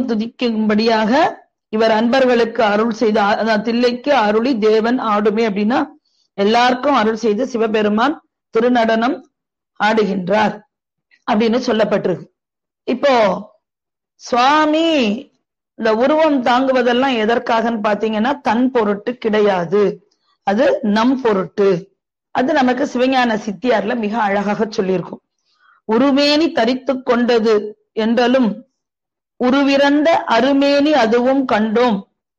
துதிக்கும்படியாக இவர் அன்பர்களுக்கு அருள் செய்த தில்லைக்கு அருளி தேவன் ஆடுமே அப்படின்னா எல்லாருக்கும் அருள் செய்து சிவபெருமான் திருநடனம் ஆடுகின்றார் அப்படின்னு சொல்லப்பட்டிருக்கு. இப்போ சுவாமி இந்த உருவம் தாங்குவதெல்லாம் எதற்காகன்னு பாத்தீங்கன்னா தன் பொருட்டு கிடையாது, அது நம் பொருட்டு. அது நமக்கு சிவஞான சித்தியார்ல மிக அழகாக சொல்லியிருக்கும். உருமேனி தரித்து கொண்டது என்றாலும் உருவிறந்த அருமேனி அதுவும் கண்டோம்,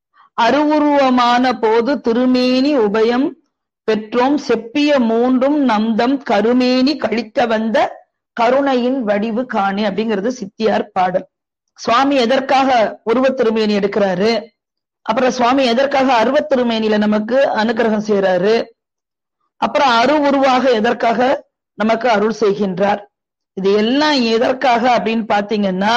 அருவுருவமான போது திருமேனி உபயம் பெற்றோம், செப்பிய மூன்றும் நம்தம் கருமேனி கழிக்க வந்த கருணையின் வடிவு காணே அப்படிங்கிறது சித்தியார் பாடல். சுவாமி எதற்காக உருவத் திருமேனி எடுக்கிறாரு, அப்புறம் சுவாமி எதற்காக அருவத் திருமேனியில நமக்கு அனுகிரகம் செய்யறாரு, அப்புறம் உருவாக எதற்காக நமக்கு அருள் செய்கின்றார், இது எல்லாம் எதற்காக அப்படின்னு பாத்தீங்கன்னா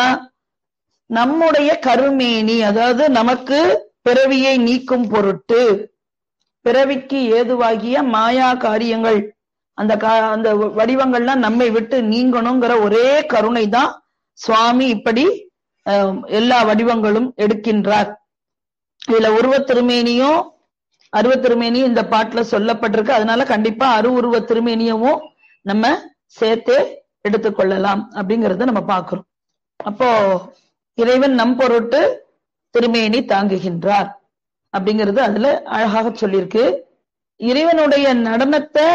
நம்முடைய கருமேனி, அதாவது நமக்கு பிறவியை நீக்கும் பொருட்டு, பிறவிக்கு ஏதுவாகிய மாயா காரியங்கள் அந்த வடிவங்கள்லாம் நம்மை விட்டு நீங்கணுங்கிற ஒரே கருணை தான் சுவாமி இப்படி எல்லா வடிவங்களும் எடுக்கின்றார். இதுல உருவத் திருமேனியும் அருவத் திருமேனியும் இந்த பாட்டுல சொல்லப்பட்டிருக்கு. அதனால கண்டிப்பா உருவ திருமேனியவும் நம்ம சேர்த்தே எடுத்துக்கொள்ளலாம் அப்படிங்கறத நம்ம பார்க்கிறோம். அப்போ இறைவன் நம் பொருட்டு திருமேனி தாங்குகின்றார் அப்படிங்கிறது அதுல அழகாக சொல்லியிருக்கு. இறைவனுடைய நடனத்தை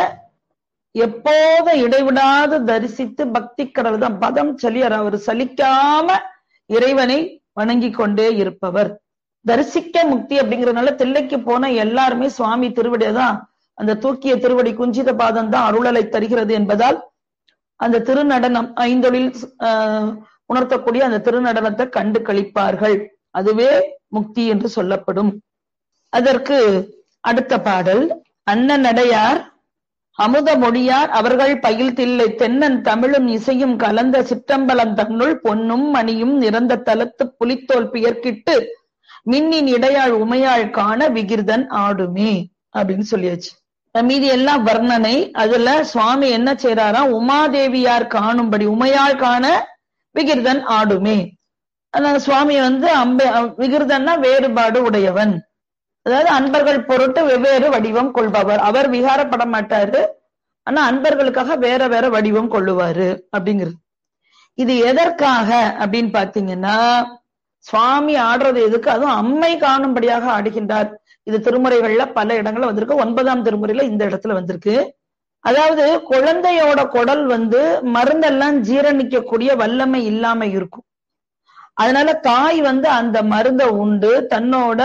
எப்போதும் இடைவிடாது தரிசித்து பக்தி கடல் தான் பதம் சொல்லியார். அவர் சலிக்காம இறைவனை வணங்கி கொண்டே இருப்பவர். தரிசிக்க முக்தி அப்படிங்கறதுனால தில்லைக்கு போன எல்லாருமே சுவாமி திருவடியதான், அந்த தூக்கிய திருவடி குஞ்சித பாதம் தான் அருளலை தருகிறது என்பதால் அந்த திருநடனம் ஐந்தொழில் உணர்த்தக்கூடிய அந்த திருநடனத்தை கண்டு கழிப்பார்கள். அதுவே முக்தி என்று சொல்லப்படும். அதற்கு அடுத்த பாடல் அண்ணனடையார் அமுத மொழியார் அவர்கள் பயில் தில்லை தென்னன் தமிழும் இசையும் கலந்த சிற்றம்பலம் தன்னுள் பொன்னும் மணியும் நிறந்த தலத்து புலித்தோல் பியர்க்கிட்டு மின்னின் இடையாள் உமையாள் காண விகிர்தன் ஆடுமே அப்படின்னு சொல்லியாச்சு. மீதி எல்லாம் வர்ணனை. அதுல சுவாமி என்ன செய்யறாராம், உமாதேவியார் காணும்படி உமையாள் காண விகிர்தன் ஆடுமே. அதனால சுவாமி விகிர்தன்னா வேறுபாடு உடையவன், அதாவது அன்பர்கள் பொருட்டு வெவ்வேறு வடிவம் கொள்பவர். அவர் விகாரப்பட மாட்டாரு, ஆனா அன்பர்களுக்காக வேற வேற வடிவம் கொள்ளுவாரு அப்படிங்கிறது. இது எதற்காக அப்படின்னு பாத்தீங்கன்னா சுவாமி ஆடுறது எதுக்கு, அதுவும் அம்மை காணும்படியாக ஆடுகின்றார். இது திருமுறைகள்ல பல இடங்கள்ல வந்திருக்கு. 9ஆம் திருமுறையில இந்த இடத்துல வந்திருக்கு. அதாவது குழந்தையோட குடல் மருந்தெல்லாம் ஜீரணிக்கக்கூடிய வல்லமை இல்லாம இருக்கும். அதனால தாய் அந்த மருந்தை உண்டு தன்னோட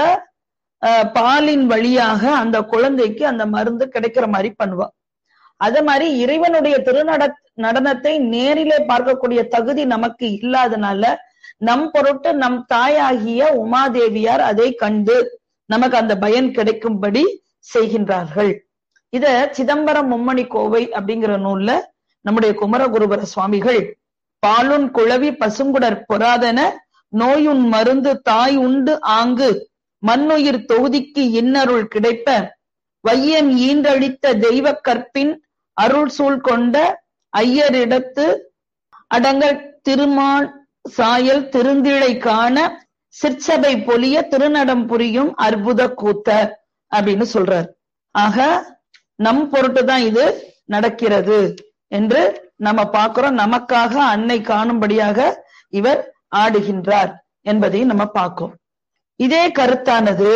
பாலின் வழியாக அந்த குழந்தைக்கு அந்த மருந்து கிடைக்கிற மாதிரி பண்ணுவா. அதே மாதிரி இறைவனுடைய நடனத்தை நேரிலே பார்க்கக்கூடிய தகுதி நமக்கு இல்லாதனால நம் பொருட்டு நம் தாயாகிய உமாதேவியார் அதை கண்டு நமக்கு அந்த பயன் கிடைக்கும்படி செய்கின்றார்கள். இத சிதம்பரம் மும்மணி கோவை அப்படிங்கிற நூல்ல நம்முடைய குமரகுருபர சுவாமிகள் பாலுன் குழவி பசுங்குடர் பொறாதன நோயுன் மருந்து தாய் உண்டு ஆங்கு மண்ணுயிர் தொகுதிக்கு இன்னருள் கிடைப்ப வையம் ஈன்றழித்த தெய்வ கற்பின் அருள் சூழ் கொண்ட ஐயரிடத்து அடங்கல் திருமான் சாயல் திருந்திழை காண சிற்சபை பொலிய திருநடம் புரியும் அற்புத கூத்த அப்படின்னு சொல்றார். ஆக நம் பொருட்டுதான் இது நடக்கிறது என்று நம்ம பார்க்கிறோம். நமக்காக அன்னை காணும்படியாக இவர் ஆடுகின்றார் என்பதையும் நம்ம பார்க்கிறோம். இதே கருத்தானது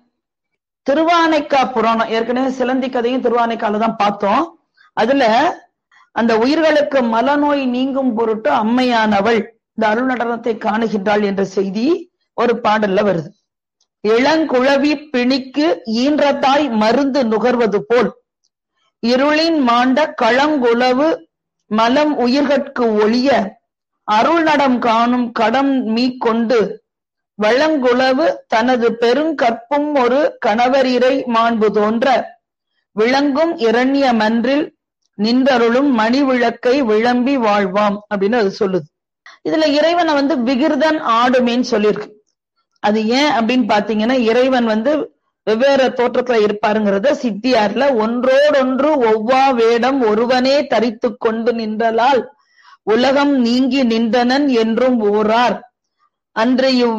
திருவானைக்கா புராணம், ஏற்கனவே சிலந்தி கதையும் திருவானைக்கால தான் பார்த்தோம். அதுல அந்த உயிர்களுக்கு மலநோய் நீங்கும் பொருட்டு அம்மையானவள் இந்த அருள் நடனத்தை காணுகின்றாள் என்ற செய்தி ஒரு பாடல்ல வருது. இளங்குழவி பிணிக்கு ஈன்றதாய் மருந்து நுகர்வது போல் இருளின் மாண்ட களங்குளவு மலம் உயிர்கட்கு ஒளிய அருள் நடம் காணும் கடம் மீக்கொண்டு வளங்குளவு தனது பெருங்கற்பும் ஒரு கணவரிரை மாண்பு தோன்ற விளங்கும் இரண்ய மன்றில் நின்றருளும் மணி விளக்கை விளம்பி வாழ்வாம் அப்படின்னு அது சொல்லுது. இதுல இறைவனை விகிர்தன் ஆடுமேன்னு சொல்லியிருக்கு. அது ஏன் அப்படின்னு பாத்தீங்கன்னா இறைவன் வெவ்வேறு தோற்றத்துல இருப்பாருங்கிறத சித்தியார்ல ஒன்றோடொன்று ஒவ்வா வேடம் ஒருவனே தரித்து கொண்டு நின்றலால் உலகம் நீங்கி நின்றனன் என்றும் ஓரார் அன்றைய